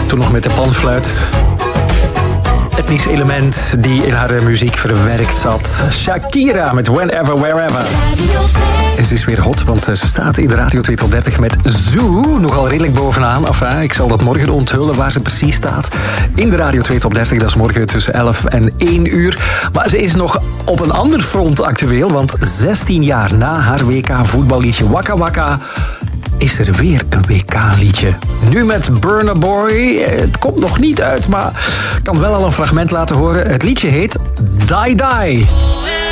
Toen nog met de panfluit. Etnisch element die in haar muziek verwerkt zat. Shakira met Whenever, Wherever. En ze is weer hot, want ze staat in de Radio 2 Top 30 met Zoo. Nogal redelijk bovenaan. Enfin, ik zal dat morgen onthullen waar ze precies staat. In de Radio 2 Top 30, dat is morgen tussen 11 en 1 uur. Maar ze is nog op een ander front actueel, want 16 jaar na haar WK-voetballiedje Waka Waka is er weer een WK-liedje. Nu met Burna Boy. Het komt nog niet uit, maar ik kan wel al een fragment laten horen. Het liedje heet Die Die.